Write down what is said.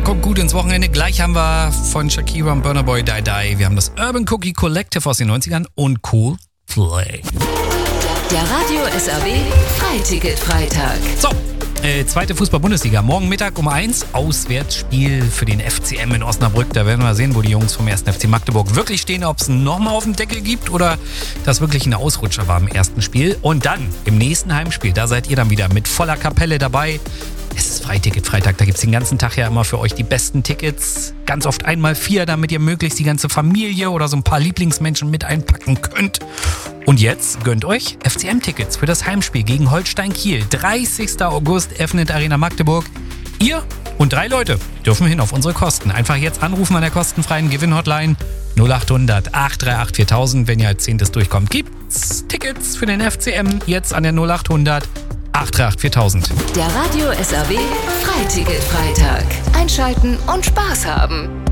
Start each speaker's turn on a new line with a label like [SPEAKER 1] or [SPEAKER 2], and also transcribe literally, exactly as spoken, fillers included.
[SPEAKER 1] kommt gut ins Wochenende. Gleich haben wir von Shakira und Burna Boy Die Die. Wir haben das Urban Cookie Collective aus den neunzigern und Coldplay.
[SPEAKER 2] Der Radio S R W Freiticket-Freitag.
[SPEAKER 1] So, äh, zweite Fußball-Bundesliga. Morgen Mittag um eins. Auswärtsspiel für den F C M in Osnabrück. Da werden wir sehen, wo die Jungs vom ersten F C Magdeburg wirklich stehen. Ob es nochmal auf den Deckel gibt oder das wirklich ein Ausrutscher war im ersten Spiel. Und dann im nächsten Heimspiel, da seid ihr dann wieder mit voller Kapelle dabei. Es ist Freiticket-Freitag, da gibt es den ganzen Tag ja immer für euch die besten Tickets. Ganz oft einmal vier, damit ihr möglichst die ganze Familie oder so ein paar Lieblingsmenschen mit einpacken könnt. Und jetzt gönnt euch F C M-Tickets für das Heimspiel gegen Holstein Kiel. dreißigster August öffnet Arena Magdeburg. Ihr und drei Leute dürfen hin auf unsere Kosten. Einfach jetzt anrufen an der kostenfreien Gewinn-Hotline null acht hundert acht drei acht viertausend. Wenn ihr als Zehntes durchkommt, gibt's Tickets für den F C M jetzt an der null acht hundert acht drei acht viertausend.
[SPEAKER 2] Der Radio S R W Freiticket-Freitag. Einschalten und Spaß haben.